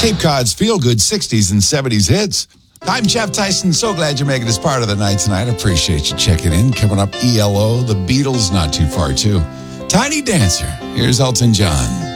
Cape Cod's feel-good 60s and 70s hits. I'm Jeff Tyson. So glad you're making this part of the night tonight. Appreciate you checking in. Coming up, ELO, the Beatles, not too far, too. Tiny Dancer. Here's Elton John.